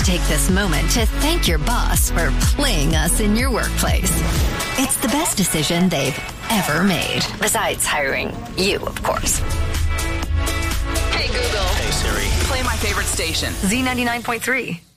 take this moment to thank your boss for playing us in your workplace. It's the best decision they've ever made. Besides hiring you, of course. Hey, Google. Hey, Siri. Play my favorite station. Z99.3.